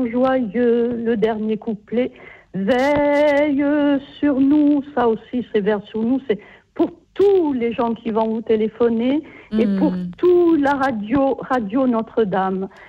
joyeux, le dernier couplet. Veille sur nous, ça aussi c'est vers sur nous, c'est pour tous les gens qui vont vous téléphoner et pour tout la radio Notre-Dame.